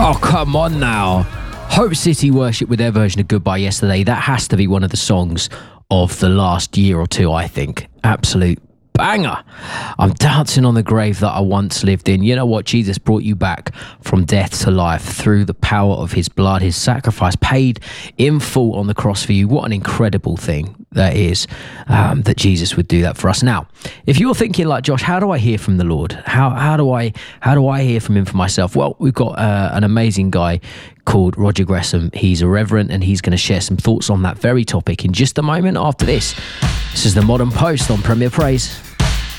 Oh, come on now. Hope City Worship with their version of Goodbye Yesterday. That has to be one of the songs of the last year or two, I think. Absolute banger. I'm dancing on the grave that I once lived in. You know what? Jesus brought you back from death to life through the power of his blood. His sacrifice paid in full on the cross for you. What an incredible thing that is, that Jesus would do that for us. Now, if you're thinking like, Josh, how do I hear from the Lord? How do I hear from him for myself? Well, we've got an amazing guy called Roger Gresham. He's a reverend and he's going to share some thoughts on that very topic in just a moment after this. This is the Modern Post on Premier Praise.